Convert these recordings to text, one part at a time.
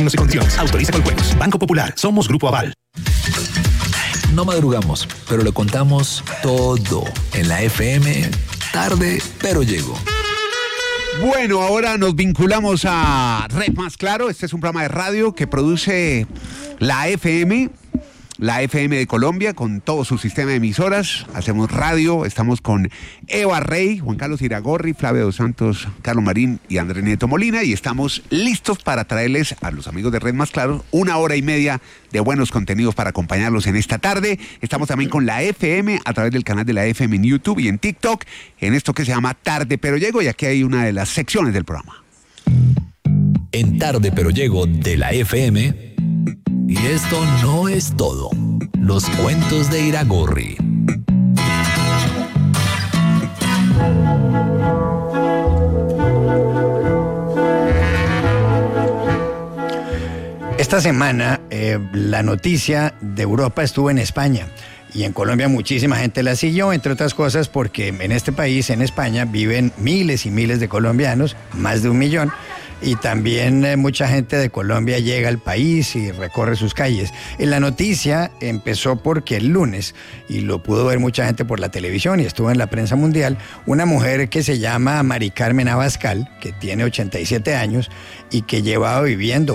y condiciones. Autoriza con juegos. Banco Popular. Somos Grupo Aval. No madrugamos, pero le contamos todo en la FM. Tarde, pero llego. Bueno, ahora nos vinculamos a Red Más Claro. Este es un programa de radio que produce la FM de Colombia, con todo su sistema de emisoras. Hacemos radio, estamos con Eva Rey, Juan Carlos Iragorri, Flavio dos Santos, Carlos Marín y Andrés Nieto Molina, y estamos listos para traerles a los amigos de Red Más Claro 1 hora y media de buenos contenidos para acompañarlos en esta tarde. Estamos también con la FM a través del canal de la FM en YouTube y en TikTok, en esto que se llama Tarde Pero Llego, y aquí hay una de las secciones del programa. En Tarde Pero Llego de la FM. Y esto no es todo. Los cuentos de Iragorri. Esta semana la noticia de Europa estuvo en España. Y en Colombia muchísima gente la siguió, entre otras cosas porque en este país, en España, viven miles y miles de colombianos, más de 1 millón. Y también mucha gente de Colombia llega al país y recorre sus calles. La noticia empezó porque el lunes, y lo pudo ver mucha gente por la televisión y estuvo en la prensa mundial, una mujer que se llama Mari Carmen Abascal, que tiene 87 años y que lleva viviendo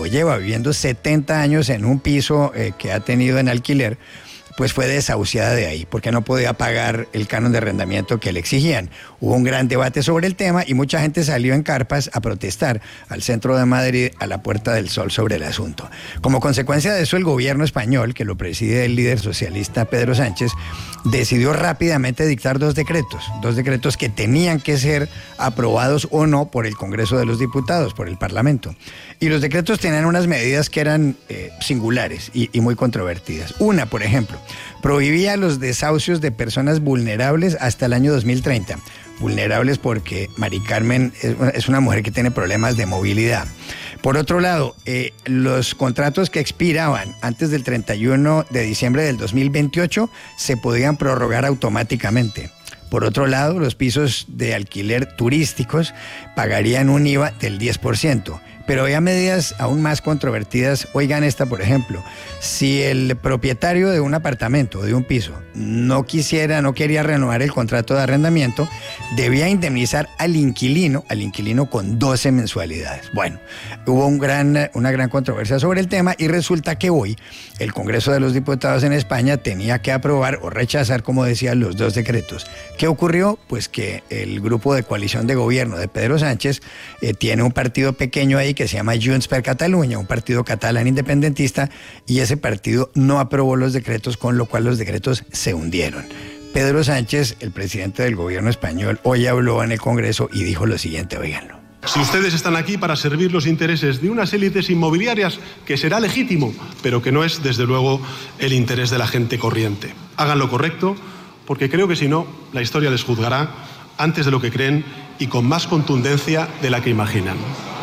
70 años en un piso que ha tenido en alquiler, pues fue desahuciada de ahí, porque no podía pagar el canon de arrendamiento que le exigían. Hubo un gran debate sobre el tema y mucha gente salió en carpas a protestar al centro de Madrid, a la Puerta del Sol, sobre el asunto. Como consecuencia de eso, el gobierno español, que lo preside el líder socialista Pedro Sánchez, decidió rápidamente dictar dos decretos que tenían que ser aprobados o no por el Congreso de los Diputados, por el Parlamento. Y los decretos tenían unas medidas que eran singulares y muy controvertidas. Una, por ejemplo, prohibía los desahucios de personas vulnerables hasta el año 2030. Vulnerables porque Mari Carmen es una mujer que tiene problemas de movilidad. Por otro lado, los contratos que expiraban antes del 31 de diciembre del 2028 se podían prorrogar automáticamente. Por otro lado, los pisos de alquiler turísticos pagarían un IVA del 10%. Pero había medidas aún más controvertidas. Oigan esta, por ejemplo. Si el propietario de un apartamento o de un piso no quería renovar el contrato de arrendamiento, debía indemnizar al inquilino con 12 mensualidades. Bueno, hubo una gran controversia sobre el tema y resulta que hoy el Congreso de los Diputados en España tenía que aprobar o rechazar, como decía, los dos decretos. ¿Qué ocurrió? Pues que el grupo de coalición de gobierno de Pedro Sánchez tiene un partido pequeño ahí que se llama Junts per Catalunya, un partido catalán independentista, y ese partido no aprobó los decretos, con lo cual los decretos se hundieron. Pedro Sánchez, el presidente del gobierno español, hoy habló en el Congreso y dijo lo siguiente, oíganlo. Si ustedes están aquí para servir los intereses de unas élites inmobiliarias, que será legítimo, pero que no es, desde luego, el interés de la gente corriente. Hagan lo correcto, porque creo que si no, la historia les juzgará antes de lo que creen y con más contundencia de la que imaginan.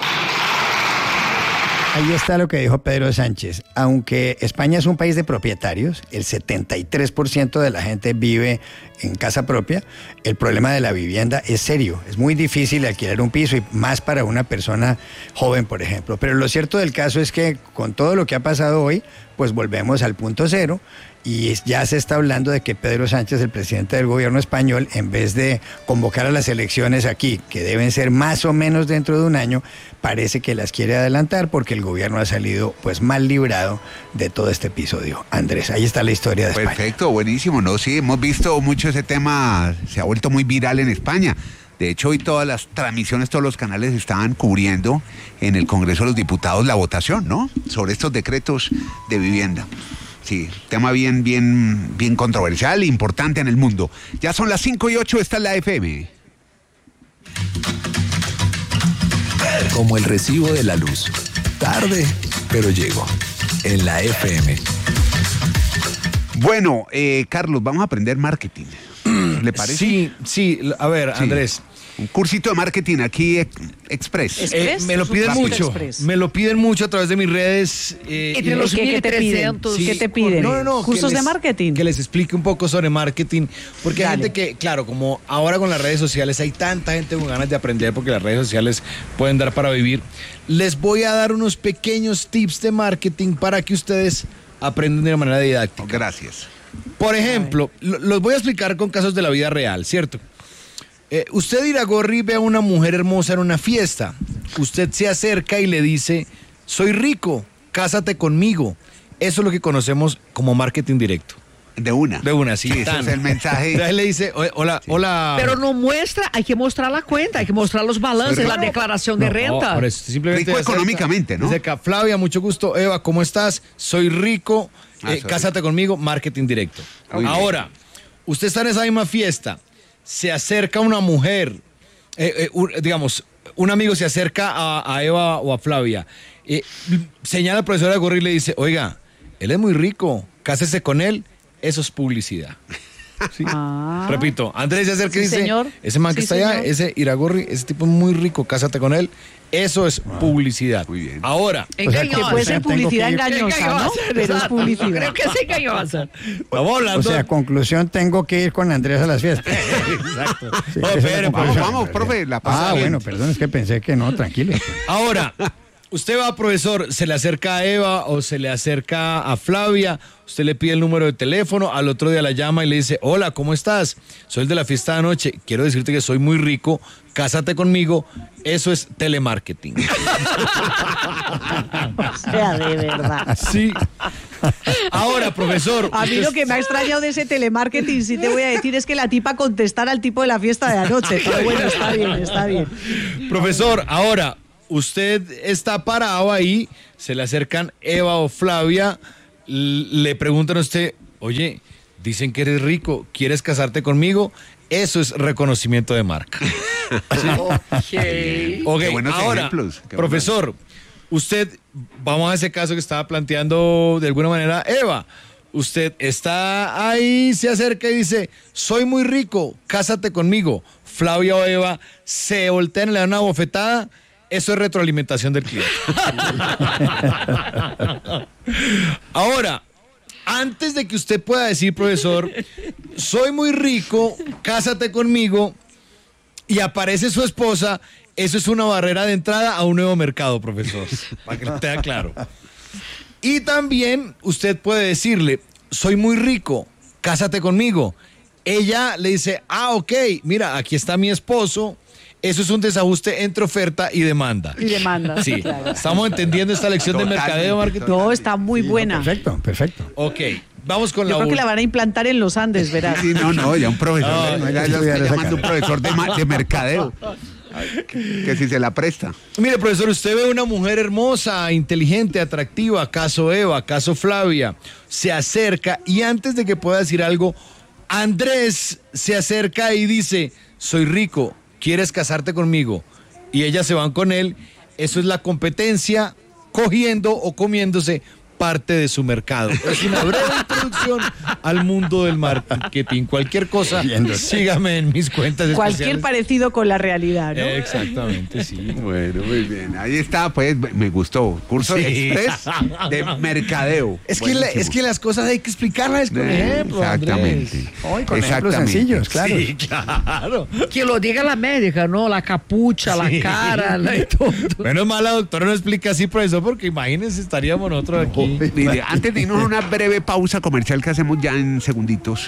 Ahí está lo que dijo Pedro Sánchez. Aunque España es un país de propietarios, el 73% de la gente vive en casa propia, el problema de la vivienda es serio. Es muy difícil alquilar un piso y más para una persona joven, por ejemplo. Pero lo cierto del caso es que con todo lo que ha pasado hoy, pues volvemos al punto cero. Y ya se está hablando de que Pedro Sánchez, el presidente del gobierno español, en vez de convocar a las elecciones aquí, que deben ser más o menos dentro de un año, parece que las quiere adelantar porque el gobierno ha salido pues mal librado de todo este episodio. Andrés, ahí está la historia de España. Perfecto, buenísimo, ¿no? Sí, hemos visto mucho ese tema, se ha vuelto muy viral en España. De hecho, hoy todas las transmisiones, todos los canales estaban cubriendo en el Congreso de los Diputados la votación, ¿no? Sobre estos decretos de vivienda. Sí, tema bien controversial e importante en el mundo. Ya son las 5:08, esta es la FM. Como el recibo de la luz. Tarde, pero llego. En la FM. Bueno, Carlos, vamos a aprender marketing. ¿Le parece? Sí. A ver, sí. Andrés, Un cursito de marketing aquí express. Me lo piden mucho. Me lo piden mucho a través de mis redes. Entre los ¿Qué te piden? Sí. ¿Qué te piden? No. ¿Cursos de marketing? Que les explique un poco sobre marketing. Porque hay gente que, claro, como ahora con las redes sociales hay tanta gente con ganas de aprender porque las redes sociales pueden dar para vivir. Les voy a dar unos pequeños tips de marketing para que ustedes aprendan de una manera didáctica. Gracias. Por ejemplo, los voy a explicar con casos de la vida real, ¿cierto? Usted, Iragorri, ve a una mujer hermosa en una fiesta. Usted se acerca y le dice, soy rico, cásate conmigo. Eso es lo que conocemos como marketing directo. De una, sí. Ese es el mensaje. Entonces le dice, hola. Pero no muestra, hay que mostrar la cuenta, hay que mostrar los balances, la declaración de renta. No, simplemente rico económicamente, ¿no? Dice acá, Flavia, mucho gusto. Eva, ¿cómo estás? Soy rico, cásate conmigo, marketing directo. Ahora, usted está en esa misma fiesta, se acerca una mujer, digamos, un amigo se acerca a Eva o a Flavia, señala al profesor Iragorri y le dice, oiga, él es muy rico, cásese con él, eso es publicidad. Sí. Repito, Andrés se acerca y dice, señor. Ese man que está allá, ese Iragorri, ese tipo es muy rico, cásate con él, eso es publicidad. Muy bien. Ahora, que puede ser publicidad engañosa, ¿no? Pero es publicidad. Creo que es engañosa. vamos hablando. O sea, conclusión, tengo que ir con Andrés a las fiestas. Exacto. Sí, Vamos, profe, la pasada. bueno, perdón, es que pensé que no, tranquilo. Ahora, usted va, profesor, se le acerca a Eva o se le acerca a Flavia, usted le pide el número de teléfono, al otro día la llama y le dice, hola, ¿cómo estás? Soy el de la fiesta de anoche, quiero decirte que soy muy rico, cásate conmigo, eso es telemarketing. O sea, de verdad. Sí. Ahora, profesor. A mí lo que me ha extrañado de ese telemarketing, sí te voy a decir, es que la tipa contestara al tipo de la fiesta de anoche. Pero bueno, está bien. Profesor, ahora, usted está parado ahí, se le acercan Eva o Flavia, le preguntan a usted, oye, dicen que eres rico, ¿quieres casarte conmigo? Eso es reconocimiento de marca. ¿Sí? Ok, buenos ahora, ejemplos. profesor, usted, vamos a ese caso que estaba planteando de alguna manera Eva. Usted está ahí, se acerca y dice, soy muy rico, cásate conmigo. Flavia o Eva se voltean y le dan una bofetada. Eso es retroalimentación del cliente. Ahora, antes de que usted pueda decir, profesor, soy muy rico, cásate conmigo, y aparece su esposa, eso es una barrera de entrada a un nuevo mercado, profesor, para que le quede claro. Y también usted puede decirle, soy muy rico, cásate conmigo. Ella le dice, ok, mira, aquí está mi esposo. Eso es un desajuste entre oferta y demanda. Sí, claro. Estamos entendiendo esta lección de mercadeo, marketing. No, está muy buena. Perfecto. Ok, vamos con Yo creo que la van a implantar en los Andes, verás. Sí, no, ya un profesor. Ya está llamando un profesor de mercadeo. Que si se la presta. Mire, profesor, usted ve una mujer hermosa, inteligente, atractiva, caso Eva, caso Flavia, se acerca y antes de que pueda decir algo, Andrés se acerca y dice, soy rico, ¿quieres casarte conmigo? Y ellas se van con él. Eso es la competencia cogiendo o comiéndose parte de su mercado. Es una breve introducción al mundo del marketing. Cualquier cosa, sígame en mis cuentas Cualquier especiales. Parecido con la realidad, ¿no? Exactamente, sí. Bueno, muy bien. Ahí está, pues, me gustó. Curso express de mercadeo. Es que las cosas hay que explicarlas con ejemplos, exactamente. Hoy con ejemplos sencillos, claro. Sí, claro. Que lo diga la médica, ¿no? La capucha, la cara, y todo. Menos mal la doctora no explica así, profesor, porque imagínense, estaríamos nosotros aquí. Mire, antes de irnos a una breve pausa comercial que hacemos ya en segunditos,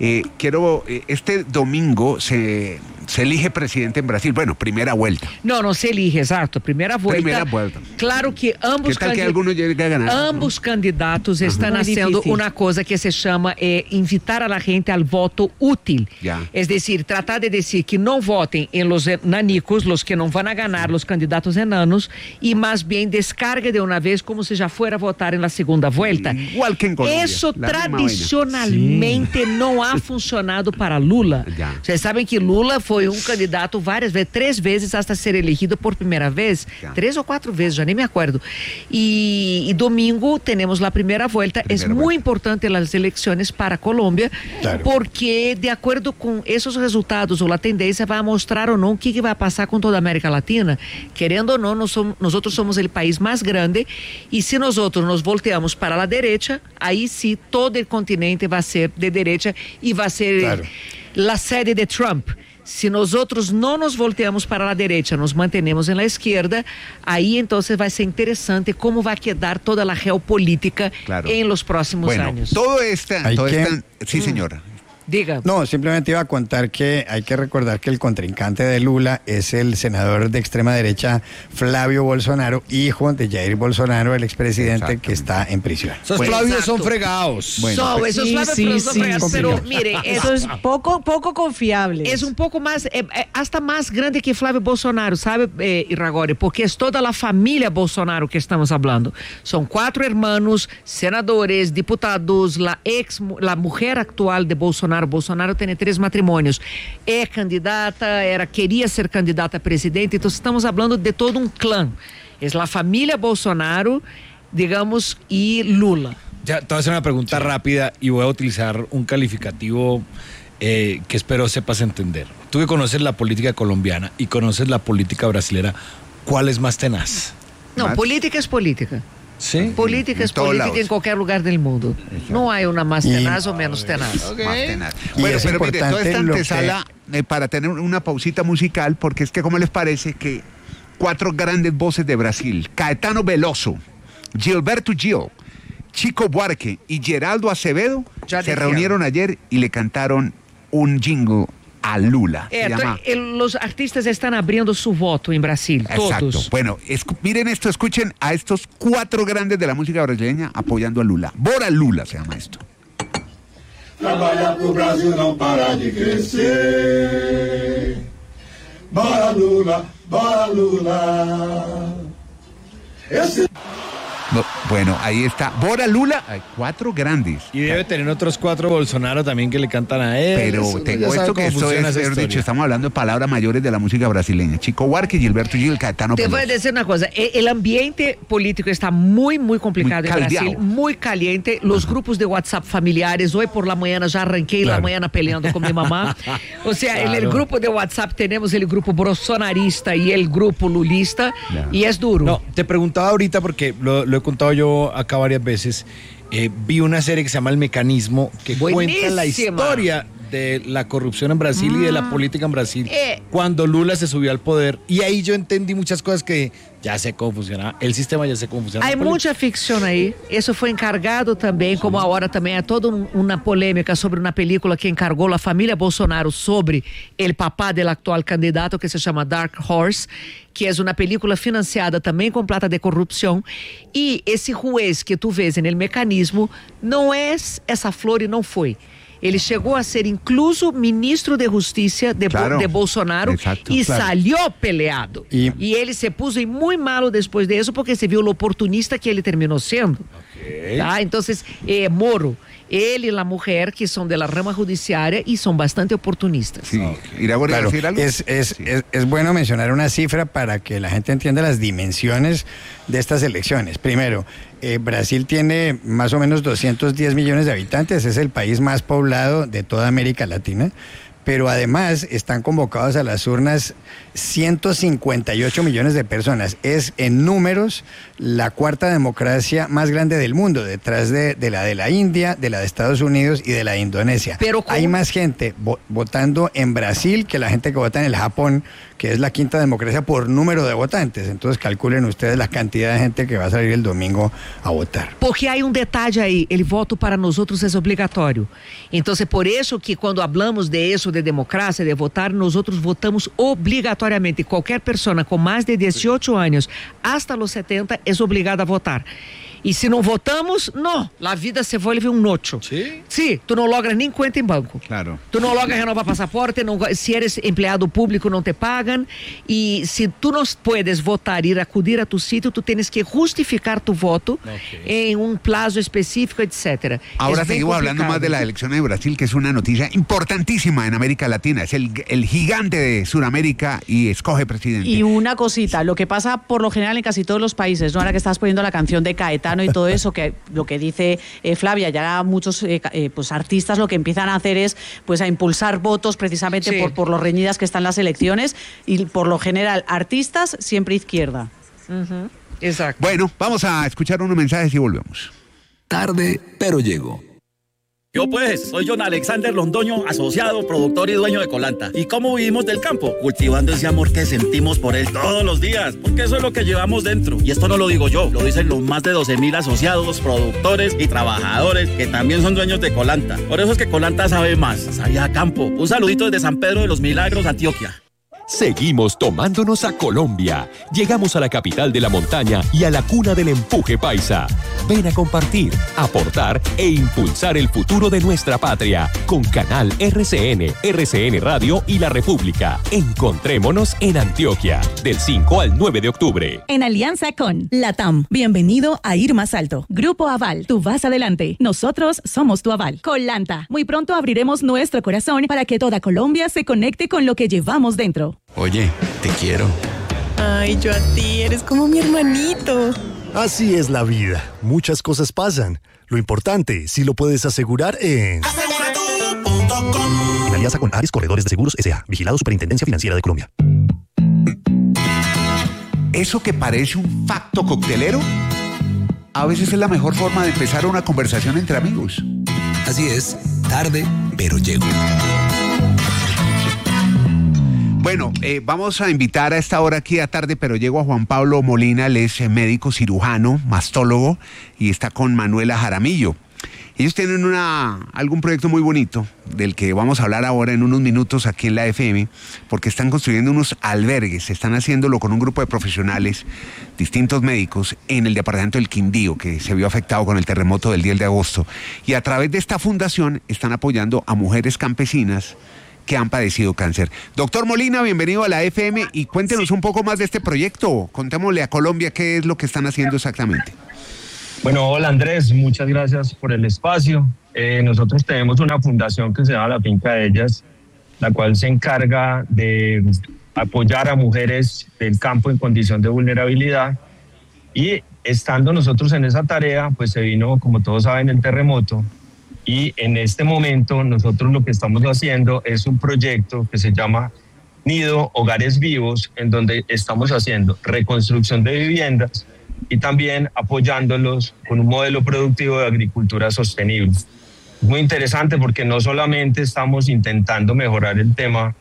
este domingo se elige presidente en Brasil. Bueno, primera vuelta. No se elige, exacto. Primera vuelta. Claro que ambos, que algunos lleguen a ganar, ambos candidatos están haciendo una cosa que se llama invitar a la gente al voto útil. Es decir, tratar de decir que no voten en los nanicos, los que no van a ganar, los candidatos enanos, y más bien descargue de una vez como si ya fuera a votar en la segunda vuelta. Igual que en Colombia. Eso tradicionalmente no ha funcionado para Lula. Ustedes saben que Lula fue foi um candidato várias vezes, 3 vezes hasta ser elegido por primeira vez, 3 ou 4 vezes, já nem me acordo. E domingo temos a primeira volta. É muito importante as eleições para a Colômbia, porque de acordo com esses resultados ou a tendência vai mostrar ou não o que vai passar com toda a América Latina. Querendo ou não, nós somos o país mais grande, e se nós nos volteamos para a direita, aí sim todo o continente vai ser de direita e vai ser a sede de Trump. Se nós não nos volteamos para a direita, nos mantenemos na esquerda, aí então vai ser interessante como vai quedar toda a geopolítica em los próximos anos. Sí, señora. Diga. No, simplemente iba a contar que hay que recordar que el contrincante de Lula es el senador de extrema derecha Flavio Bolsonaro, hijo de Jair Bolsonaro, el expresidente que está en prisión. Esos Flavios son fregados. Bueno, esos Flavios son fregados, pero mire, eso es poco confiable. Es un poco más, hasta más grande que Flavio Bolsonaro, ¿sabe, Iragori? Porque es toda la familia Bolsonaro que estamos hablando. Son 4 hermanos, senadores, diputados, la mujer actual de Bolsonaro tem 3 matrimônios, queria ser candidata a presidente, então estamos falando de todo um clã, é a família Bolsonaro, digamos, e Lula. Ya, te voy a hacer una pregunta rápida y voy a utilizar un calificativo que espero sepas entender. Tú que conoces la política colombiana y conoces la política brasilera, ¿cuál es más tenaz? No, política es política. ¿Sí? Política es política en cualquier lugar del mundo. No hay una más tenaz o menos tenaz. Más tenaz. Bueno, pero mire, toda esta antesala para tener una pausita musical, porque es que ¿cómo les parece que 4 grandes voces de Brasil, Caetano Veloso, Gilberto Gil, Chico Buarque y Geraldo Acevedo, se reunieron ayer y le cantaron un jingle a Lula. Los artistas están abriendo su voto en Brasil, todos. Exacto. Bueno, miren esto, escuchen a estos 4 grandes de la música brasileña apoyando a Lula. Bora Lula se llama esto. Trabalhar pro Brasil não parar de crescer. Bora Lula, bora Lula. Bueno, ahí está. Bora Lula, hay 4 grandes. Y debe tener otros 4 Bolsonaro también que le cantan a él. Pero tengo esto que esto es dicho, estamos hablando de palabras mayores de la música brasileña. Chico Buarque, Gilberto Gil, Caetano Veloso. Te voy a decir una cosa, el ambiente político está muy complicado en Brasil, muy caliente. Los grupos de WhatsApp familiares, hoy por la mañana ya arranqué la mañana peleando con mi mamá. O sea, en el grupo de WhatsApp tenemos el grupo bolsonarista y el grupo lulista, y es duro. No, te preguntaba ahorita porque lo he contado yo acá varias veces. Vi una serie que se llama El Mecanismo, que cuenta la historia de la corrupción en Brasil y de la política en Brasil cuando Lula se subió al poder, y ahí yo entendí muchas cosas que ya sé cómo funcionaba, el sistema ya sé cómo funcionaba. Hay mucha ficción ahí, eso fue encargado también, como ahora también hay toda una polémica sobre una película que encargó la familia Bolsonaro sobre el papá del actual candidato, que se llama Dark Horse, que es una película financiada también con plata de corrupción, y ese juez que tú ves en El Mecanismo no es esa flor y no fue. Ele chegou a ser incluso ministro de Justiça de Bolsonaro e salió peleado. E ele se puso muito malo depois disso porque se viu o oportunista que ele terminou sendo. Tá? Então, Moro, ele e a mulher que são da rama judiciária y son bastante oportunistas. Sí. Claro, es bueno mencionar una cifra para que la gente entienda las dimensiones de estas elecciones. Primero, Brasil tiene más o menos 210 millones de habitantes, es el país más poblado de toda América Latina, pero además están convocados a las urnas 158 millones de personas. Es en números la 4ª democracia más grande del mundo, detrás de la India, de la de Estados Unidos y de la de Indonesia. Pero hay más gente votando en Brasil que la gente que vota en el Japón, que es la 5ª democracia por número de votantes. Entonces calculen ustedes la cantidad de gente que va a salir el domingo a votar. Porque hay un detalle ahí, el voto para nosotros es obligatorio. Entonces por eso que cuando hablamos de eso, de democracia, de votar, nosotros votamos obligatoriamente. Cualquier persona con más de 18 años hasta los 70 es obligada a votar. E se não votamos, não, a vida se vuelve um nocho. Sim, tu não logras nem conta em banco. Claro. Tu não logras renovar passaporte, não, se eres empleado público não te pagam, e se tu não puedes votar e acudir a tu sítio, tu tens que justificar tu voto em um prazo específico, etc. Ahora seguimos hablando más de las elecciones de Brasil, que es una noticia importantísima en América Latina. Es el gigante de Sudamérica y escoge presidente. Y una cosita, lo que pasa por lo general en casi todos los países, ¿no? Ahora que estás poniendo la canción de Caetano y todo eso, que lo que dice Flavia, ya muchos pues artistas lo que empiezan a hacer es pues a impulsar votos precisamente por lo reñidas que están las elecciones, y por lo general artistas siempre izquierda. Exacto. Bueno, vamos a escuchar unos mensajes y volvemos. Tarde, pero llego. Yo pues, soy John Alexander Londoño, asociado, productor y dueño de Colanta. ¿Y cómo vivimos del campo? Cultivando ese amor que sentimos por él todos los días, porque eso es lo que llevamos dentro. Y esto no lo digo yo, lo dicen los más de 12,000 asociados, productores y trabajadores que también son dueños de Colanta. Por eso es que Colanta sabe más, sabe a campo. Un saludito desde San Pedro de los Milagros, Antioquia. Seguimos tomándonos a Colombia. Llegamos a la capital de la montaña y a la cuna del empuje paisa. Ven a compartir, aportar e impulsar el futuro de nuestra patria con Canal RCN Radio y La República. Encontrémonos en Antioquia del 5 al 9 de octubre. En alianza con LATAM. Bienvenido a Ir Más Alto. Grupo Aval, tú vas adelante. Nosotros somos tu aval. Colanta. Muy pronto abriremos nuestro corazón para que toda Colombia se conecte con lo que llevamos dentro. Oye, te quiero. Ay, yo a ti, eres como mi hermanito. Así es la vida. Muchas cosas pasan. Lo importante, si lo puedes asegurar en... Aseguratu.com. En alianza con Ares Corredores de Seguros S.A. Vigilado Superintendencia Financiera de Colombia. Eso que parece un facto coctelero, a veces es la mejor forma de empezar una conversación entre amigos. Así es, tarde, pero llego. Bueno, vamos a invitar a esta hora aquí a Tarde, pero llego a Juan Pablo Molina. Él es médico cirujano, mastólogo, y está con Manuela Jaramillo. Ellos tienen algún proyecto muy bonito, del que vamos a hablar ahora en unos minutos aquí en la FM, porque están construyendo unos albergues, están haciéndolo con un grupo de profesionales, distintos médicos, en el departamento del Quindío, que se vio afectado con el terremoto del 10 de agosto. Y a través de esta fundación están apoyando a mujeres campesinas que han padecido cáncer. Doctor Molina, bienvenido a la FM y cuéntenos un poco más de este proyecto. Contémosle a Colombia qué es lo que están haciendo exactamente. Bueno, hola Andrés, muchas gracias por el espacio. Nosotros tenemos una fundación que se llama La Finca de Ellas, la cual se encarga de apoyar a mujeres del campo en condición de vulnerabilidad, y estando nosotros en esa tarea, pues se vino, como todos saben, el terremoto. Y en este momento nosotros lo que estamos haciendo es un proyecto que se llama Nido Hogares Vivos, en donde estamos haciendo reconstrucción de viviendas y también apoyándolos con un modelo productivo de agricultura sostenible. Es muy interesante porque no solamente estamos intentando mejorar el tema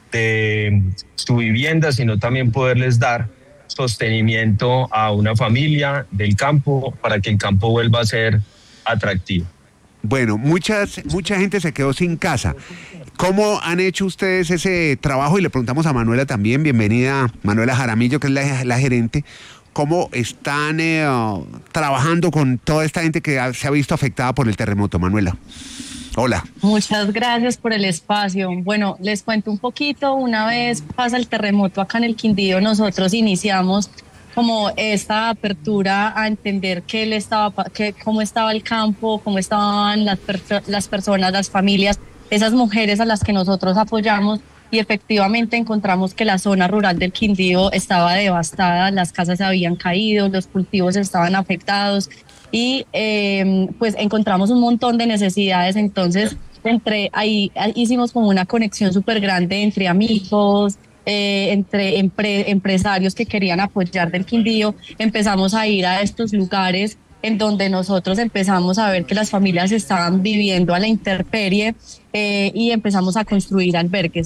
de su vivienda, sino también poderles dar sostenimiento a una familia del campo para que el campo vuelva a ser atractivo. Bueno, mucha gente se quedó sin casa. ¿Cómo han hecho ustedes ese trabajo? Y le preguntamos a Manuela también, bienvenida Manuela Jaramillo, que es la gerente. ¿Cómo están trabajando con toda esta gente que se ha visto afectada por el terremoto? Manuela, hola. Muchas gracias por el espacio. Bueno, les cuento un poquito. Una vez pasa el terremoto acá en el Quindío, nosotros iniciamos como esta apertura a entender cómo estaba el campo, cómo estaban las personas, las familias, esas mujeres a las que nosotros apoyamos, y efectivamente encontramos que la zona rural del Quindío estaba devastada, las casas se habían caído, los cultivos estaban afectados, y pues encontramos un montón de necesidades. Entonces ahí hicimos como una conexión súper grande entre amigos, entre empresarios que querían apoyar del Quindío. Empezamos a ir a estos lugares en donde nosotros empezamos a ver que las familias estaban viviendo a la intemperie, y empezamos a construir albergues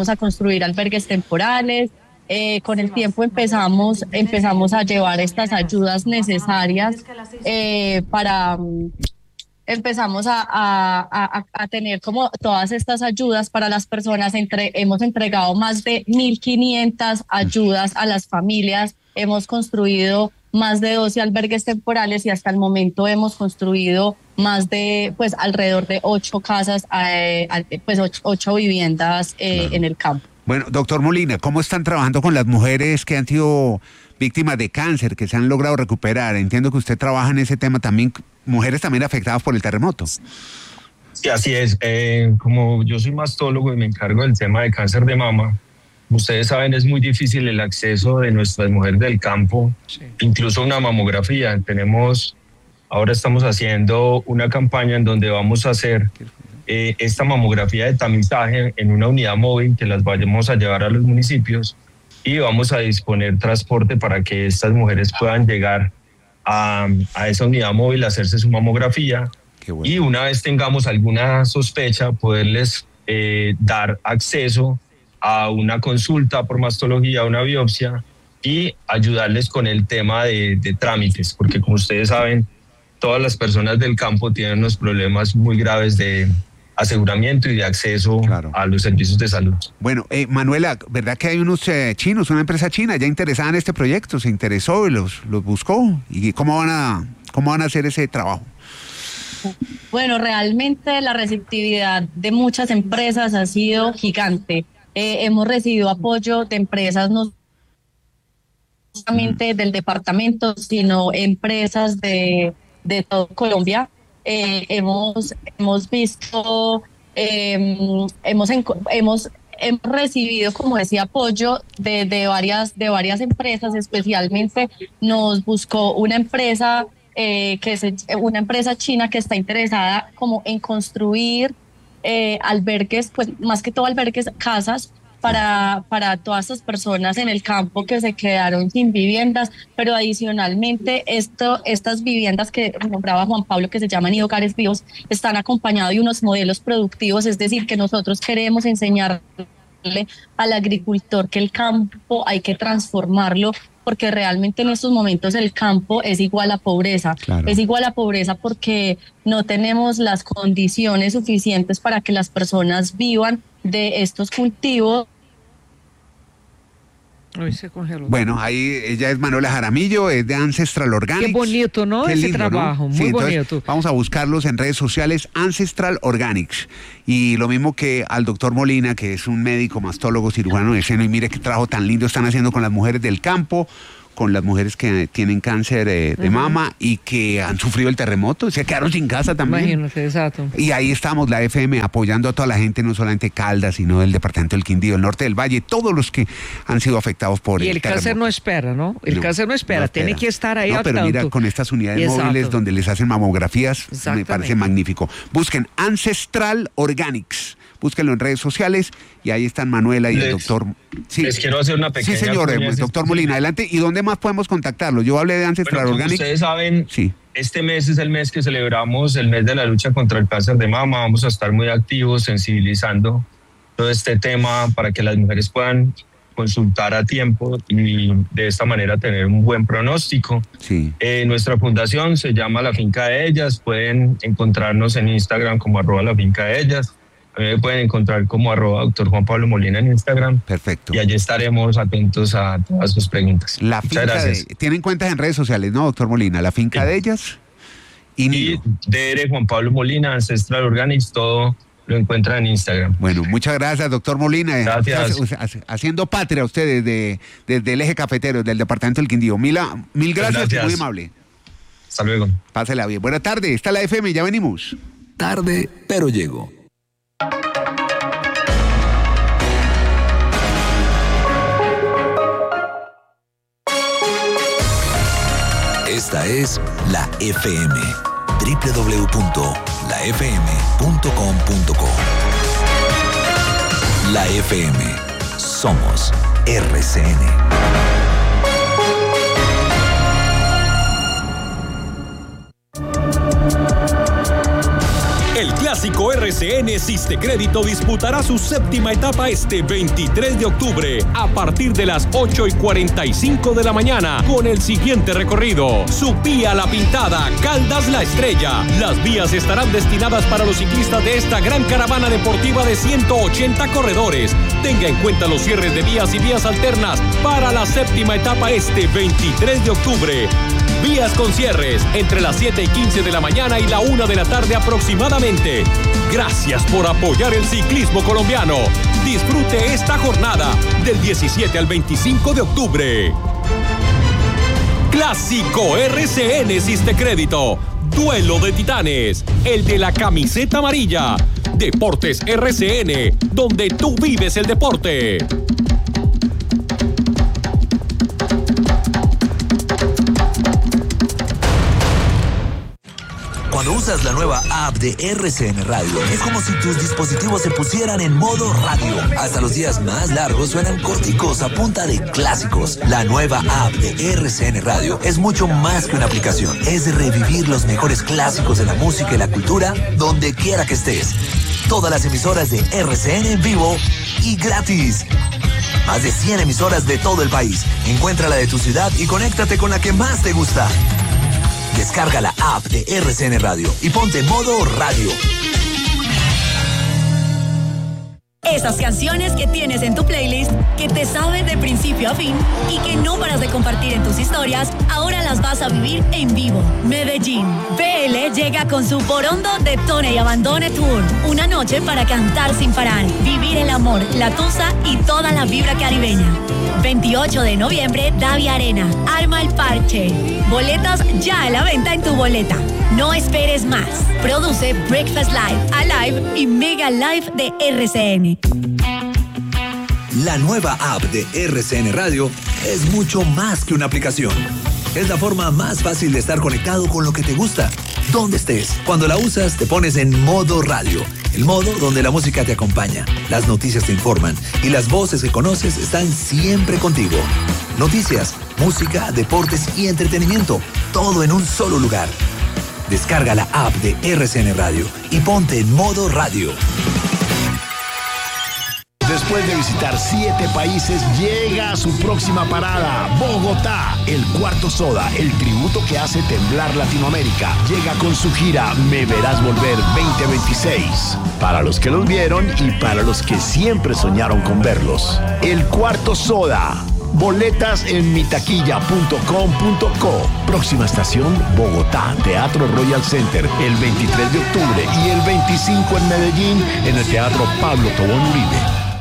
temporales. Con el tiempo empezamos a llevar estas ayudas necesarias empezamos a tener como todas estas ayudas para las personas. Hemos entregado más de 1,500 ayudas a las familias, hemos construido más de 12 albergues temporales y hasta el momento hemos construido más de, pues alrededor de 8 casas, pues 8 viviendas en el campo. Bueno, doctor Molina, ¿cómo están trabajando con las mujeres que han sido víctimas de cáncer, que se han logrado recuperar? Entiendo que usted trabaja en ese tema también, mujeres también afectadas por el terremoto. Sí, así es. Como yo soy mastólogo y me encargo del tema de cáncer de mama, ustedes saben, es muy difícil el acceso de nuestras mujeres del campo, incluso una mamografía. Ahora estamos haciendo una campaña en donde vamos a hacer esta mamografía de tamizaje en una unidad móvil que las vayamos a llevar a los municipios y vamos a disponer transporte para que estas mujeres puedan llegar a esa unidad móvil a hacerse su mamografía. Bueno. Y una vez tengamos alguna sospecha, poderles dar acceso a una consulta por mastología, una biopsia y ayudarles con el tema de trámites, porque como ustedes saben, todas las personas del campo tienen unos problemas muy graves de aseguramiento y de acceso a los servicios de salud. Bueno, Manuela, ¿verdad que hay unos chinos, una empresa china ya interesada en este proyecto? ¿Se interesó y los buscó? ¿Y cómo van a hacer ese trabajo? Bueno, realmente la receptividad de muchas empresas ha sido gigante. Hemos recibido apoyo de empresas no solamente del departamento, sino empresas de todo Colombia. Hemos visto, hemos recibido, como decía, apoyo de varias empresas. Especialmente nos buscó una empresa una empresa china que está interesada como en construir albergues, pues más que todo albergues, casas para todas estas personas en el campo que se quedaron sin viviendas, pero adicionalmente estas viviendas que nombraba Juan Pablo, que se llaman hogares vivos, están acompañados de unos modelos productivos, es decir, que nosotros queremos enseñarle al agricultor que el campo hay que transformarlo, porque realmente en estos momentos el campo es igual a pobreza. Claro. Es igual a pobreza porque no tenemos las condiciones suficientes para que las personas vivan de estos cultivos. Ay, se congeló. Bueno, ahí ella es Manuela Jaramillo, es de Ancestral Organics. Qué bonito, ¿no? Qué ese lindo, trabajo, ¿no? muy sí, bonito. Vamos a buscarlos en redes sociales, Ancestral Organics. Y lo mismo que al doctor Molina, que es un médico, mastólogo, cirujano de seno, y mire qué trabajo tan lindo están haciendo con las mujeres del campo, con las mujeres que tienen cáncer de mama y que han sufrido el terremoto, se quedaron sin casa también. Imagínate, exacto. Y ahí estamos, la FM, apoyando a toda la gente, no solamente Caldas, sino del departamento del Quindío, el norte del Valle, todos los que han sido afectados por el terremoto. Y el cáncer no espera, ¿no? El cáncer no espera, tiene que estar ahí al pero tanto. Mira, con estas unidades móviles donde les hacen mamografías, me parece magnífico. Busquen Ancestral Organics. Búsquenlo en redes sociales y ahí están Manuela y el doctor. Sí. Les quiero hacer una pequeña. Sí, señor, doctor Molina, adelante. ¿Y dónde más podemos contactarlo? Yo hablé de Ancestral Organics. Ustedes saben, este mes es el mes que celebramos, el mes de la lucha contra el cáncer de mama. Vamos a estar muy activos, sensibilizando todo este tema para que las mujeres puedan consultar a tiempo y de esta manera tener un buen pronóstico. Sí. Nuestra fundación se llama La Finca de Ellas. Pueden encontrarnos en Instagram como @lafincadeellas. Me pueden encontrar como @Dr. Juan Pablo Molina en Instagram. Perfecto. Y allí estaremos atentos a todas sus preguntas. La Muchas gracias. Tienen cuentas en redes sociales, ¿no, doctor Molina? La Finca de Ellas y DR Juan Pablo Molina, Ancestral Organics, todo lo encuentran en Instagram. Bueno, muchas gracias, doctor Molina. Gracias. Haciendo patria a ustedes desde el eje cafetero, del departamento del Quindío. Mil gracias. Muy amable. Hasta luego. Pásela bien. Buena tarde, está la FM, ya venimos. Tarde, pero llego. Esta es la FM, www.lafm.com.co. La FM, somos RCN. El clásico RCN Sistecrédito disputará su séptima etapa este 23 de octubre a partir de las 8:45 de la mañana con el siguiente recorrido. Supía La Pintada, Caldas La Estrella. Las vías estarán destinadas para los ciclistas de esta gran caravana deportiva de 180 corredores. Tenga en cuenta los cierres de vías y vías alternas para la séptima etapa este 23 de octubre. Vías con cierres entre las 7:15 de la mañana y la 1 de la tarde aproximadamente. Gracias por apoyar el ciclismo colombiano. Disfrute esta jornada del 17 al 25 de octubre. Clásico RCN Sistecrédito. Duelo de titanes. El de la camiseta amarilla. Deportes RCN, donde tú vives el deporte. Cuando usas la nueva app de RCN Radio, es como si tus dispositivos se pusieran en modo radio. Hasta los días más largos suenan corticos a punta de clásicos. La nueva app de RCN Radio es mucho más que una aplicación. Es revivir los mejores clásicos de la música y la cultura donde quiera que estés. Todas las emisoras de RCN en vivo y gratis. Más de 100 emisoras de todo el país. Encuentra la de tu ciudad y conéctate con la que más te gusta. Descarga la app de RCN Radio y ponte en modo radio. Esas canciones que tienes en tu playlist, que te sabes de principio a fin y que no paras de compartir en tus historias, ahora las vas a vivir en vivo. Medellín. BL llega con su Borondo Detone y Abandone Tour. Una noche para cantar sin parar, vivir el amor, la tusa y toda la vibra caribeña. 28 de noviembre, Davia Arena. Arma el parche. Boletas ya a la venta en tu boleta. No esperes más. Produce Breakfast Live, Alive y Mega Live de RCN. La nueva app de RCN Radio es mucho más que una aplicación. Es la forma más fácil de estar conectado con lo que te gusta, donde estés. Cuando la usas, te pones en modo radio, el modo donde la música te acompaña, las noticias te informan y las voces que conoces están siempre contigo. Noticias, música, deportes y entretenimiento, todo en un solo lugar. Descarga la app de RCN Radio y ponte en modo radio. Después de visitar 7 países, llega a su próxima parada, Bogotá. El Cuarto Soda, el tributo que hace temblar Latinoamérica, llega con su gira Me Verás Volver 2026. Para los que los vieron y para los que siempre soñaron con verlos. El Cuarto Soda. Boletas en mitaquilla.com.co. Próxima estación, Bogotá, Teatro Royal Center, el 23 de octubre y el 25 en Medellín, en el Teatro Pablo Tobón Uribe.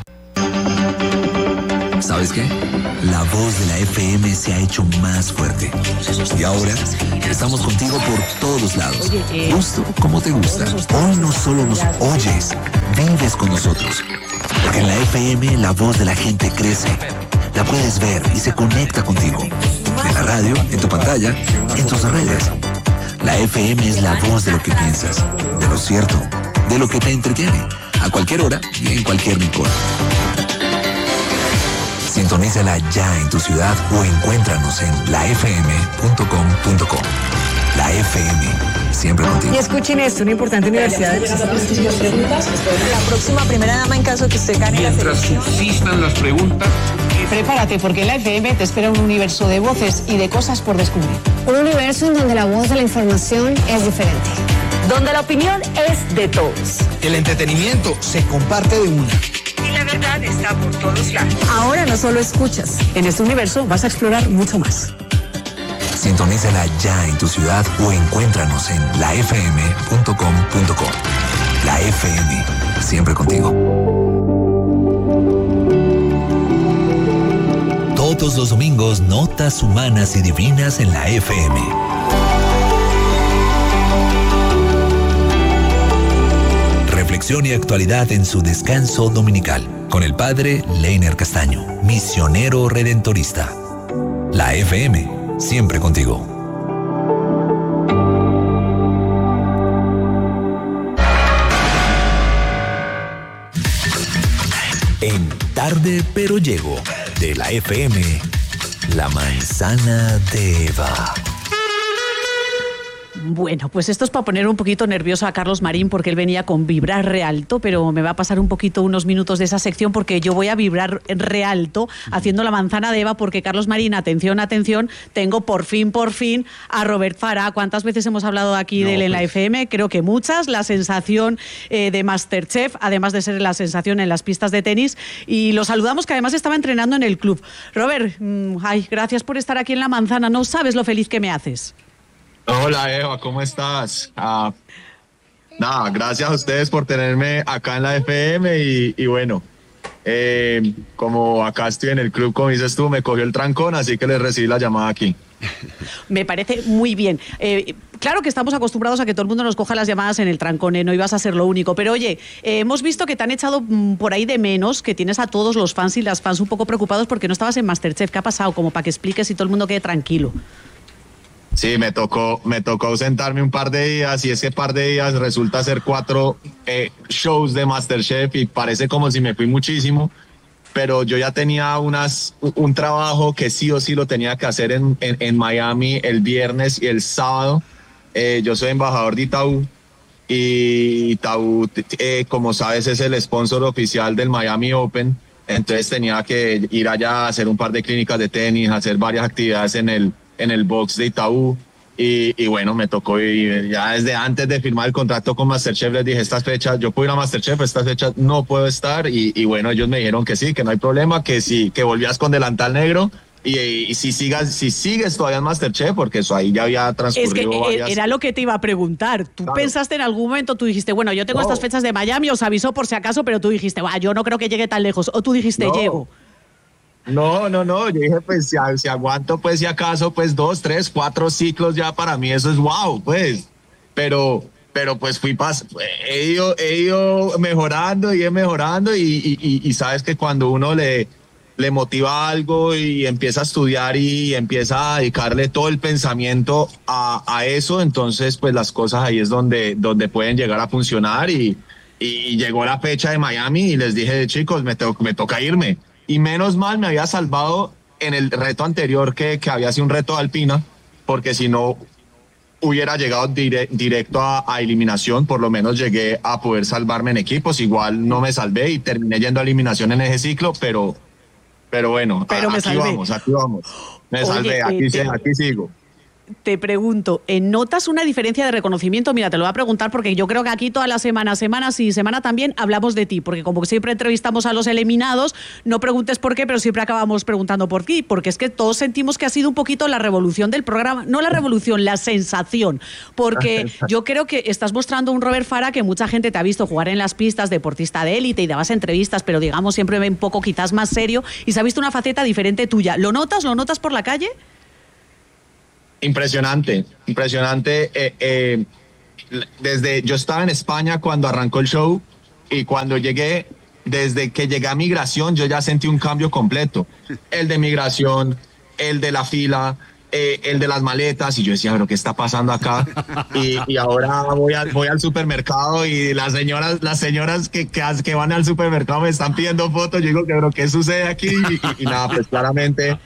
¿Sabes qué? La voz de la FM se ha hecho más fuerte. Y ahora estamos contigo por todos lados. Justo como te gusta. Hoy no solo nos oyes, vives con nosotros. Porque en la FM la voz de la gente crece. La puedes ver y se conecta contigo. En la radio, en tu pantalla, en tus redes. La FM es la voz de lo que piensas, de lo cierto, de lo que te entretiene, a cualquier hora y en cualquier rincón. Sintonízala ya en tu ciudad o encuéntranos en lafm.com.co. La FM, siempre contigo. Y escuchen esto, una importante universidad. La próxima primera dama en caso que usted gane. Mientras subsistan las preguntas. Prepárate, porque en la FM te espera un universo de voces y de cosas por descubrir. Un universo en donde la voz de la información es diferente. Donde la opinión es de todos. El entretenimiento se comparte de una. Y la verdad está por todos lados. Ahora no solo escuchas, en este universo vas a explorar mucho más. Sintonízala ya en tu ciudad o encuéntranos en lafm.com.co. La FM, siempre contigo. Todos los domingos, notas humanas y divinas en la FM. Reflexión y actualidad en su descanso dominical. Con el padre Leiner Castaño, misionero redentorista. La FM, siempre contigo. En Tarde pero Llego, de la FM, La Manzana de Eva. Bueno, pues esto es para poner un poquito nervioso a Carlos Marín porque él venía con vibrar re alto, pero me va a pasar un poquito unos minutos de esa sección porque yo voy a vibrar re alto haciendo la manzana de Eva porque Carlos Marín, atención, tengo por fin a Robert Farah. ¿Cuántas veces hemos hablado aquí de él en la FM? Creo que muchas. La sensación de MasterChef, además de ser la sensación en las pistas de tenis. Y lo saludamos que además estaba entrenando en el club. Robert, gracias por estar aquí en la manzana. No sabes lo feliz que me haces. Hola Eva, ¿cómo estás? Nada, gracias a ustedes por tenerme acá en la FM y bueno, como acá estoy en el club, como dices tú, me cogió el trancón, así que les recibí la llamada aquí. Me parece muy bien. Claro que estamos acostumbrados a que todo el mundo nos coja las llamadas en el trancón, no ibas a ser lo único, pero oye, hemos visto que te han echado por ahí de menos, que tienes a todos los fans y las fans un poco preocupados porque no estabas en MasterChef. ¿Qué ha pasado? Como para que expliques y todo el mundo quede tranquilo. Sí, me tocó ausentarme un par de días y ese par de días resulta ser 4 shows de MasterChef y parece como si me fui muchísimo, pero yo ya tenía un trabajo que sí o sí lo tenía que hacer en Miami el viernes y el sábado. Yo soy embajador de Itaú y Itaú, como sabes, es el sponsor oficial del Miami Open, entonces tenía que ir allá a hacer un par de clínicas de tenis, hacer varias actividades en el box de Itaú y bueno, me tocó y ya desde antes de firmar el contrato con MasterChef les dije estas fechas, yo puedo ir a MasterChef, estas fechas no puedo estar y bueno, ellos me dijeron que sí, que no hay problema, que sí, que volvías con delantal negro y si sigues todavía en MasterChef, porque eso ahí ya había transcurrido varias... Era lo que te iba a preguntar, tú pensaste en algún momento, tú dijiste, bueno, yo tengo estas fechas de Miami, os aviso por si acaso, pero tú dijiste, yo no creo que llegue tan lejos, o tú dijiste, llego. No, yo dije, pues si aguanto, pues si acaso, pues 2, 3, 4 ciclos ya para mí eso es wow, pues, pero pues he ido mejorando y sabes que cuando uno le motiva algo y empieza a estudiar y empieza a dedicarle todo el pensamiento a eso, entonces pues las cosas ahí es donde pueden llegar a funcionar y llegó la fecha de Miami y les dije, chicos, me toca irme. Y menos mal me había salvado en el reto anterior que había sido un reto de alpina, porque si no hubiera llegado directo a eliminación, por lo menos llegué a poder salvarme en equipos, igual no me salvé y terminé yendo a eliminación en ese ciclo, pero bueno, aquí vamos. Me salvé, aquí sigo. Te pregunto, ¿notas una diferencia de reconocimiento? Mira, te lo voy a preguntar porque yo creo que aquí toda la semana también hablamos de ti, porque como siempre entrevistamos a los eliminados, no preguntes por qué, pero siempre acabamos preguntando por ti, porque es que todos sentimos que ha sido un poquito la revolución del programa, no la revolución, la sensación, porque yo creo que estás mostrando un Robert Farah que mucha gente te ha visto jugar en las pistas, deportista de élite y dabas entrevistas, pero digamos siempre un poco quizás más serio y se ha visto una faceta diferente tuya. ¿Lo notas por la calle? Impresionante. Yo estaba en España cuando arrancó el show y cuando desde que llegué a migración, yo ya sentí un cambio completo. El de migración, el de la fila, el de las maletas, y yo decía, pero ¿qué está pasando acá? Y ahora voy al supermercado y las señoras que van al supermercado me están pidiendo fotos. Yo digo, pero ¿qué sucede aquí? Y nada, pues claramente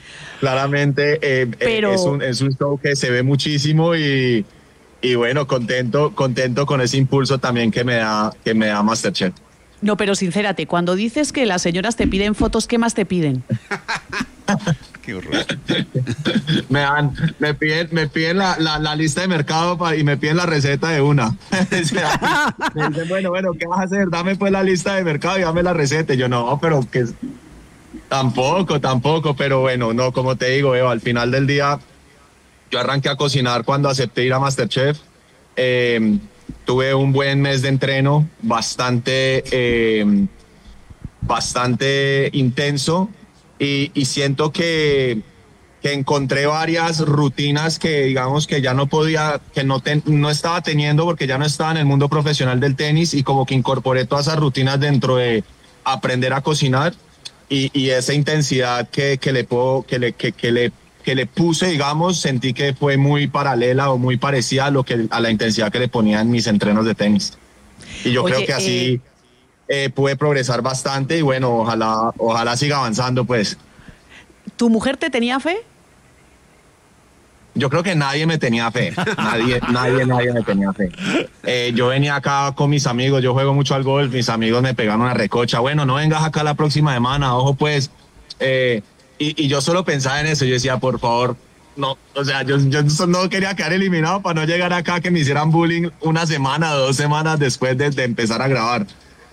es un show que se ve muchísimo y bueno, contento con ese impulso también que me da MasterChef. No, pero sincérate, cuando dices que las señoras te piden fotos, ¿qué más te piden? Qué horror. Me piden la lista de mercado y me piden la receta de una. Me dicen, bueno, ¿qué vas a hacer? Dame pues la lista de mercado y dame la receta. Y yo, no, pero que tampoco, pero bueno, no, como te digo, Eva, al final del día, yo arranqué a cocinar cuando acepté ir a MasterChef. Tuve un buen mes de entreno, bastante intenso, y siento que encontré varias rutinas que digamos que ya no podía, que no estaba teniendo porque ya no estaba en el mundo profesional del tenis, y como que incorporé todas esas rutinas dentro de aprender a cocinar y esa intensidad que le puse, digamos, sentí que fue muy paralela o muy parecida a la intensidad que le ponía en mis entrenos de tenis. Y yo creo que así pude progresar bastante y bueno, ojalá siga avanzando, pues. ¿Tu mujer te tenía fe? yo creo que nadie me tenía fe. Nadie me tenía fe. Yo venía acá con mis amigos, yo juego mucho al golf, mis amigos me pegaron una recocha. Bueno, no vengas acá la próxima semana, ojo pues. Y yo solo pensaba en eso, yo decía, por favor, no, o sea, yo no quería quedar eliminado para no llegar acá que me hicieran bullying una semana, 2 semanas después de empezar a grabar.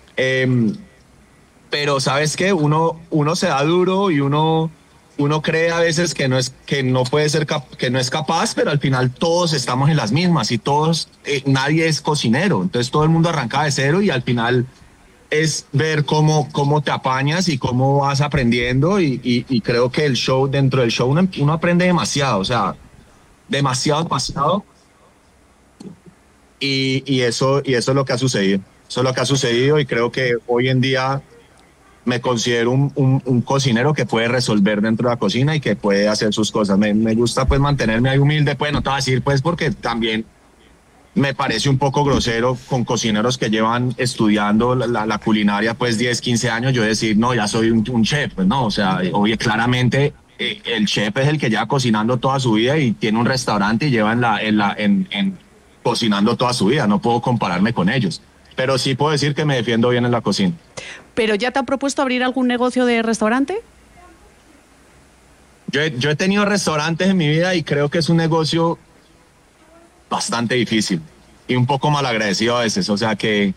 Pero ¿sabes qué? Uno se da duro y uno cree a veces que no es capaz, pero al final todos estamos en las mismas y todos, nadie es cocinero, entonces todo el mundo arranca de cero y al final es ver cómo te apañas y cómo vas aprendiendo y creo que dentro del show uno aprende demasiado, o sea, demasiado y eso es lo que ha sucedido. Eso es lo que ha sucedido y creo que hoy en día me considero un cocinero que puede resolver dentro de la cocina y que puede hacer sus cosas. Me gusta pues mantenerme ahí humilde, pues no te voy a decir pues porque también me parece un poco grosero con cocineros que llevan estudiando la culinaria pues 10, 15 años, yo decir, no, ya soy un chef, pues no, o sea, oye, claramente el chef es el que lleva cocinando toda su vida y tiene un restaurante y lleva en cocinando toda su vida, no puedo compararme con ellos, pero sí puedo decir que me defiendo bien en la cocina. ¿Pero ya te han propuesto abrir algún negocio de restaurante? Yo he tenido restaurantes en mi vida y creo que es un negocio bastante difícil y un poco malagradecido a veces, o sea que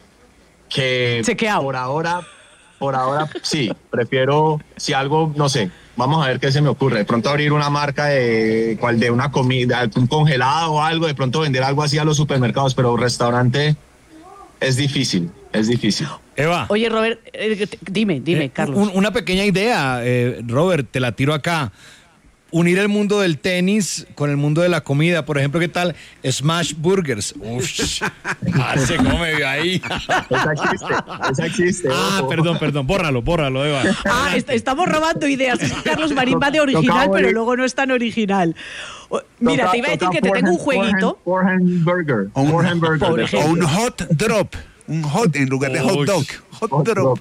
por ahora sí, prefiero, si algo, no sé, vamos a ver qué se me ocurre, de pronto abrir una marca de una comida, un congelado o algo, de pronto vender algo así a los supermercados, pero un restaurante es difícil. Eva. Oye, Robert, dime, Carlos. Una pequeña idea, Robert, te la tiro acá. Unir el mundo del tenis con el mundo de la comida. Por ejemplo, ¿qué tal Smash Burgers? Uff, ¿cómo me vio ahí? Esa existe. Perdón, bórralo, Eva. Estamos robando ideas. Es que Carlos Marín va de original, pero luego no es tan original. Mira, te iba a decir que te tengo un jueguito. Forehand burger. O un hot drop. Un hot en lugar de hot dog. Hot drop.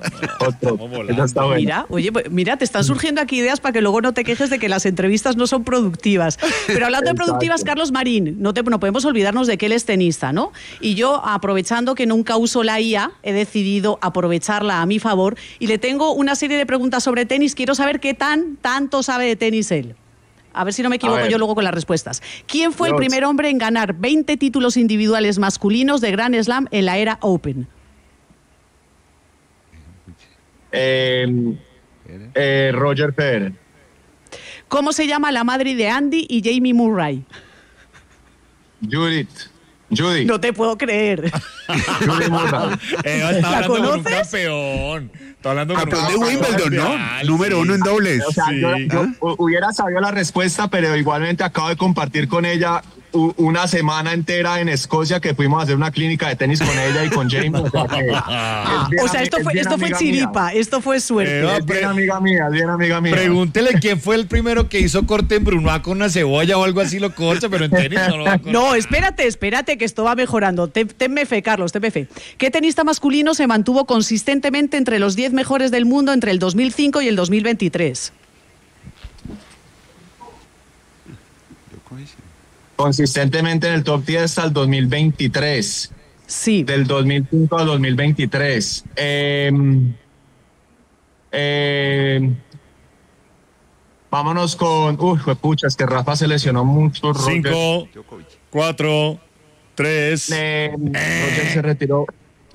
Mira, te están surgiendo aquí ideas para que luego no te quejes de que las entrevistas no son productivas. Pero hablando de productivas, Carlos Marín, no podemos olvidarnos de que él es tenista, ¿no? Y yo, aprovechando que nunca uso la IA, he decidido aprovecharla a mi favor y le tengo una serie de preguntas sobre tenis. Quiero saber qué tanto sabe de tenis él. A ver si no me equivoco yo luego con las respuestas. ¿Quién fue el primer hombre en ganar 20 títulos individuales masculinos de Grand Slam en la era Open? Roger Federer. ¿Cómo se llama la madre de Andy y Jamie Murray? Judy. No te puedo creer. ¿La conoces? Un campeón. Está hablando con de Wimbledon, ¿no? Número 1 en dobles. O sea, yo hubiera sabido la respuesta, pero igualmente acabo de compartir con ella una semana entera en Escocia que fuimos a hacer una clínica de tenis con ella y con James. O sea, esto fue chiripa, esto fue suerte. Es bien amiga mía. Pregúntele quién fue el primero que hizo corte en Brunoise con una cebolla o algo así, lo corta, pero en tenis no lo va a cortar. No, espérate, que esto va mejorando. Tenme fe, Carlos, tenme fe. ¿Qué tenista masculino se mantuvo consistentemente entre los 10 mejores del mundo entre el 2005 y el 2023? Consistentemente en el top 10 hasta el 2023. Sí. Del 2005 al 2023. Vámonos con... es que Rafa se lesionó mucho. 5, 4, 3. Roger se retiró.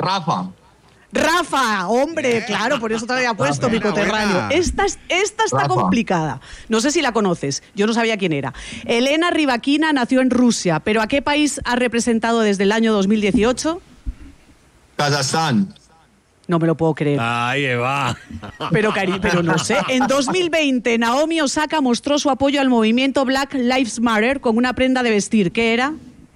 Rafa, hombre, claro, por eso te había puesto mi coterráneo. Esta está complicada. No sé si la conoces, yo no sabía quién era. Elena Rybakina nació en Rusia, pero ¿a qué país ha representado desde el año 2018? Kazajstán. No me lo puedo creer. Ay, Eva. Pero no sé. En 2020, Naomi Osaka mostró su apoyo al movimiento Black Lives Matter con una prenda de vestir. ¿Qué era?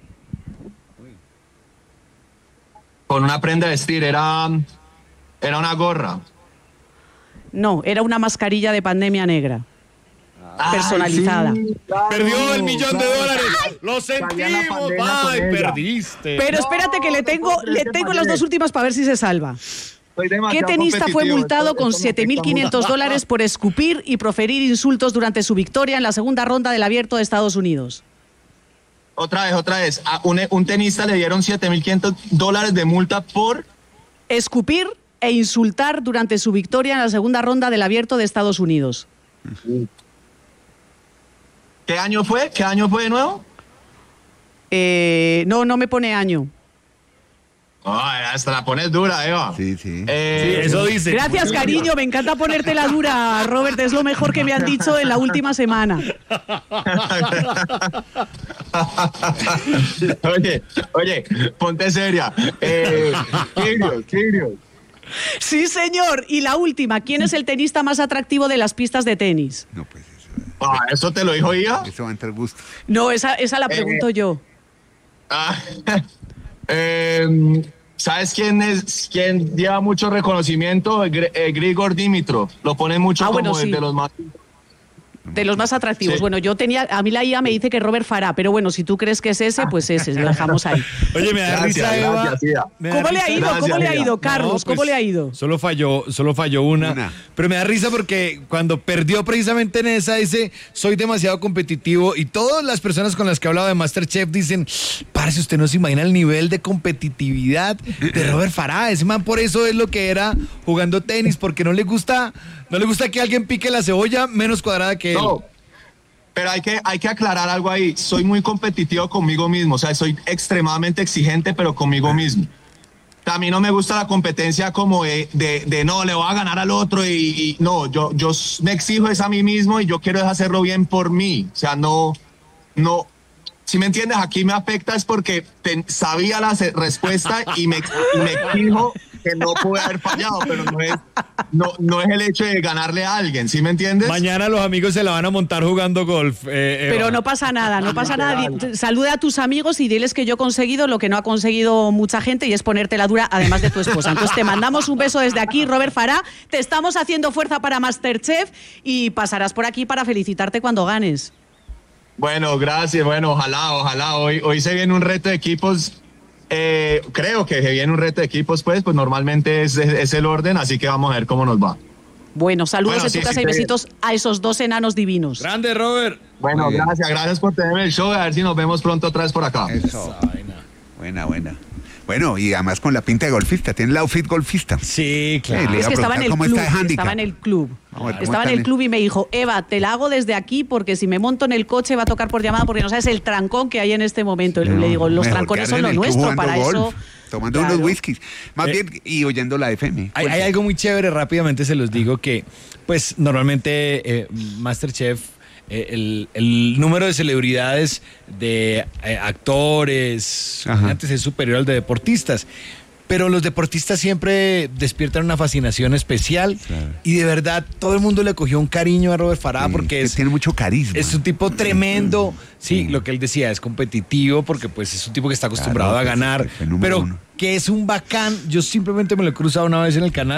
Con una prenda de vestir, era una gorra. No, era una mascarilla de pandemia negra. Personalizada. Sí, claro. Perdió $1 millón. Lo sentimos. Ay, perdiste. Pero espérate que le tengo las dos últimas para ver si se salva. ¿Qué tenista fue multado con $7.500 por escupir y proferir insultos durante su victoria en la segunda ronda del Abierto de Estados Unidos? Otra vez. A un tenista le dieron $7,500 de multa por escupir e insultar durante su victoria en la segunda ronda del Abierto de Estados Unidos. ¿Qué año fue? ¿Qué año fue de nuevo? No me pone año. Hasta la pones dura, Eva. Sí. Sí, eso dice. Gracias, cariño. Me encanta ponértela dura, Robert. Es lo mejor que me han dicho en la última semana. Oye, ponte seria. Serious. Sí, señor. Y la última. ¿Quién es el tenista más atractivo de las pistas de tenis? No, pues ¿eso te lo dijo ella? Eso va a entrar gusto. No, esa la pregunto yo. ¿Sabes quién lleva mucho reconocimiento? Grigor Dimitrov. Lo ponen mucho como sí. de los más... De los más atractivos. Sí. Bueno, a mí la IA me dice que Robert Farah, pero bueno, si tú crees que es ese, pues ese, lo dejamos ahí. Oye, me da risa, Eva. ¿Cómo le ha ido, Carlos? ¿Cómo le ha ido? Solo falló una. Pero me da risa porque cuando perdió precisamente en esa, dice, soy demasiado competitivo, y todas las personas con las que he hablado de MasterChef dicen, parce, usted no se imagina el nivel de competitividad de Robert Farah. Ese man por eso es lo que era jugando tenis, porque no le gusta que alguien pique la cebolla menos cuadrada que él. No, pero hay que aclarar algo ahí. Soy muy competitivo conmigo mismo, o sea, soy extremadamente exigente, pero conmigo mismo. A mí no me gusta la competencia como de no, le voy a ganar al otro y no, yo me exijo es a mí mismo y yo quiero hacerlo bien por mí. O sea, no, si me entiendes, aquí me afecta es porque sabía la respuesta y me exijo que no pude haber fallado, pero no es el hecho de ganarle a alguien, ¿sí me entiendes? Mañana los amigos se la van a montar jugando golf. Pero no pasa nada. Saluda a tus amigos y diles que yo he conseguido lo que no ha conseguido mucha gente, y es ponerte la dura, además de tu esposa. Entonces te mandamos un beso desde aquí, Robert Farah. Te estamos haciendo fuerza para MasterChef y pasarás por aquí para felicitarte cuando ganes. Bueno, gracias. Bueno, ojalá. Hoy se viene un reto de equipos. Creo que se viene un reto de equipos, pues normalmente es el orden, así que vamos a ver cómo nos va. Bueno, saludos en tu casa y besitos a esos dos enanos divinos. Grande, Robert. Bueno, gracias por tenerme el show. A ver si nos vemos pronto otra vez por acá. Eso. Buena. Bueno, y además con la pinta de golfista, tiene el outfit golfista. Sí, claro. Es que estaba en el club. Estaba en el club y me dijo, Eva, te la hago desde aquí porque si me monto en el coche va a tocar por llamada porque no sabes el trancón que hay en este momento. Y le digo, los trancones son lo nuestro, para eso... Tomando unos whiskies. Más bien, y oyendo la FM. Hay algo muy chévere, rápidamente se los digo, que pues normalmente MasterChef... El número de celebridades, de actores, antes es superior al de deportistas, pero los deportistas siempre despiertan una fascinación especial, y de verdad todo el mundo le cogió un cariño a Robert Farah porque tiene mucho carisma. Es un tipo tremendo, lo que él decía, es competitivo porque pues es un tipo que está acostumbrado a ganar, pero que es un bacán. Yo simplemente me lo he cruzado una vez en el canal.